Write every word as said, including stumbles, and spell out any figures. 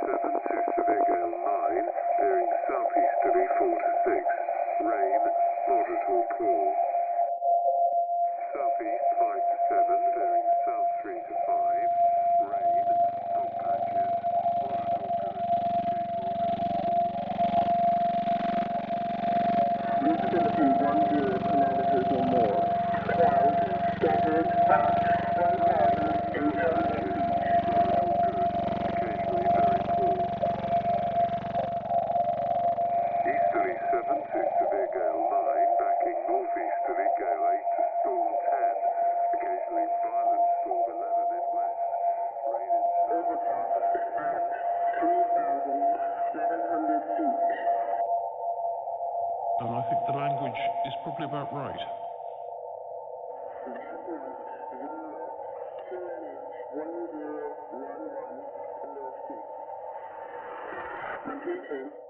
seven to severe gale nine, bearing southeasterly four to six. Rain, moderate or poor. Southeast five to seven, bearing south three to five. Rain, fog patches, moderate or good. Visibility one zero kilometers or more. Clouds scattered at one thousand eight hundred feet. Occasionally very poor. Easterly seven to severe gale nine, backing northeasterly gale eight to storm ten. Occasionally violent storm eleven in west. Rain in south. Overcast at three thousand seven hundred feet. And I think the language is probably about right. one zero one one, north feet. Repeat.